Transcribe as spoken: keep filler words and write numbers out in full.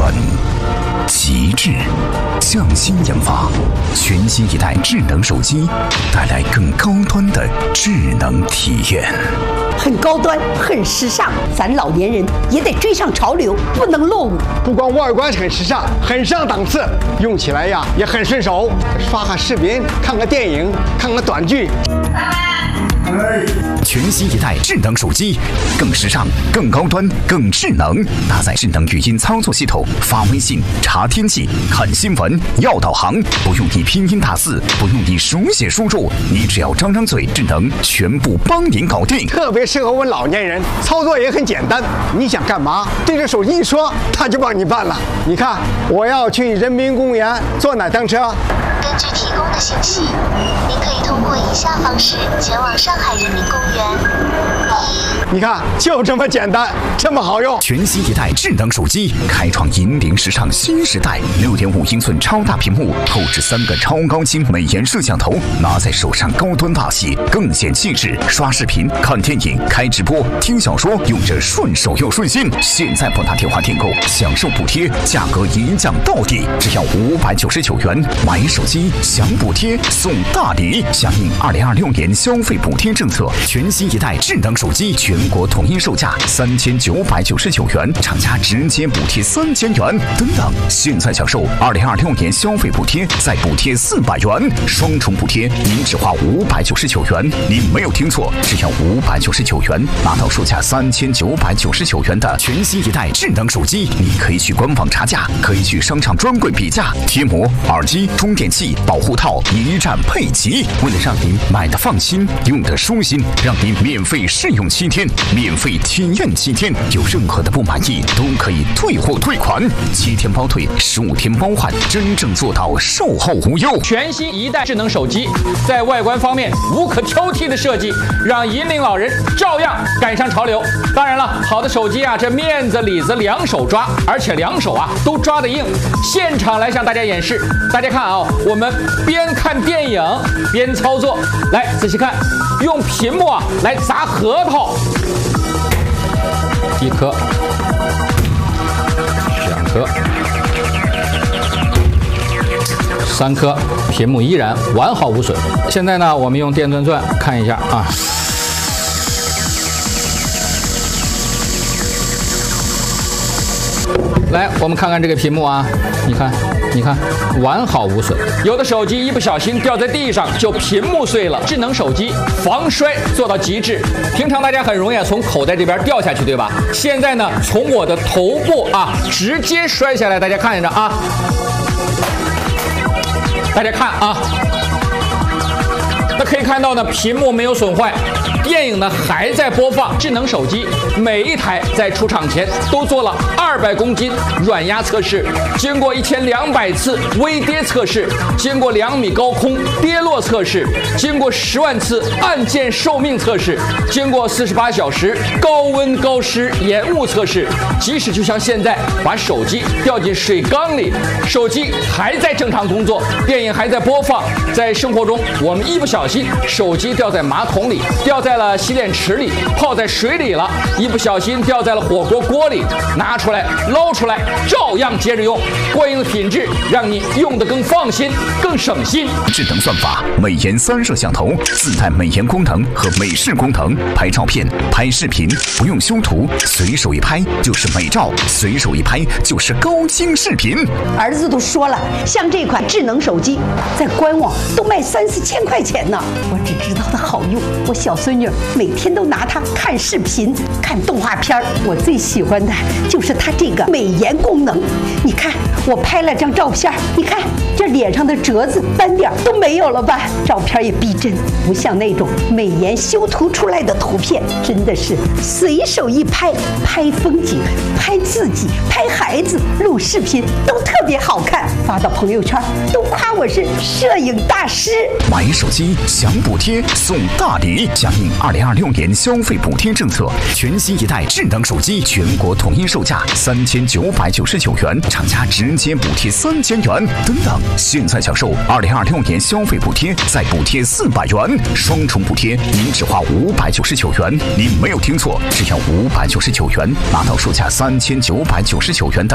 源。极致匠心研发，全新一代智能手机，带来更高端的智能体验。 很高端，很时尚，咱老年人也得追上潮流，不能落伍。 不光外观很时尚，很上档次，用起来呀也很顺手。刷个视频，看个电影，看个短剧。 全新一代智能手机，更时尚、更高端、更智能，搭载智能语音操作系统，发微信、查天气、看新闻、要导航，不用你拼音打字，不用你手写输入，你只要张张嘴，智能全部帮您搞定。 特别适合我们老年人，操作也很简单。你想干嘛，对着手机一说，它就帮你办了。你看，我要去人民公园坐哪趟车？ 根据提供的信息，您可以通过以下方式前往上海人民公园。 你看，就这么简单，这么好用。 全新一代智能手机，开创引领时尚新时代。六点五英寸超大屏幕，后置三个超高清美颜摄像头，拿在手上高端大气，更显气质。刷视频、看电影、开直播、听小说，用着顺手又顺心。现在拨打电话订购，享受补贴，价格一降到底，只要五百九十九元。买手机享补贴送大礼，响应二零二六年消费补贴政策，全新一代智能手机全国统一售价三千九百九十九元，厂家直接补贴三千元。等等，现在享受二零二六年消费补贴，再补贴四百元，双重补贴，您只花五百九十九元。您没有听错，只要五百九十九元，拿到售价三千九百九十九元的全新一代智能手机。你可以去官网查价，可以去商场专柜比价，贴膜、耳机、充电器、保护套一站配齐。为了让您买的放心，用的舒心，让您免费试用七天，免费体验七天，有任何的不满意都可以退货退款，七天包退，十五天包换，真正做到售后无忧。 全新一代智能手机在外观方面无可挑剔的设计，让引领老人照样赶上潮流。当然了，好的手机啊，这面子里子两手抓，而且两手啊都抓得硬。现场来向大家演示，大家看啊，我们边看电影边操作，来仔细看，用屏幕啊来砸核桃，一颗，两颗，三颗，屏幕依然完好无损。现在呢，我们用电钻钻看一下啊。来，我们看看这个屏幕啊，你看，你看，完好无损。有的手机一不小心掉在地上就屏幕碎了，智能手机防摔做到极致。平常大家很容易从口袋这边掉下去，对吧？现在呢，从我的头部啊直接摔下来，大家看着啊，大家看啊，那可以看到呢，屏幕没有损坏。电影呢还在播放，智能手机每一台在出厂前都做了二百公斤软压测试，经过一千两百次微跌测试，经过两米高空跌落测试，经过十万次按键寿命测试，经过四十八小时高温高湿延误测试。即使就像现在把手机掉进水缸里，手机还在正常工作，电影还在播放。在生活中，我们一不小心手机掉在马桶里，掉在了洗脸池里，泡在水里了，一不小心掉在了火锅锅里，拿出来捞出来，照样接着用，过硬的品质让你用得更放心，更省心。 智能算法，美颜三摄像头，自带美颜功能和美视功能，拍照片、拍视频不用修图，随手一拍就是美照，随手一拍就是高清视频。 儿子都说了，像这款智能手机，在官网都卖三四千块钱呢。我只知道它好用，我小孙女每天都拿它看视频、看动画片。我最喜欢的就是它这个美颜功能。你看，我拍了张照片，你看这脸上的褶子、斑点都没有了吧？照片也逼真，不像那种美颜修图出来的图片，真的是随手一拍，拍风景、拍自己、拍孩子、录视频都特别好看，发到朋友圈都夸我是摄影大师。 买手机享补贴送大礼，响应二零二六年消费补贴政策，全新一代智能手机全国统一售价三千九百九十九元，厂家直接补贴三千元。等等，现在享受二零二六年消费补贴，再补贴四百元，双重补贴，您只花五百九十九元。您没有听错，只要五百九十九元，拿到售价三千九百九十九元的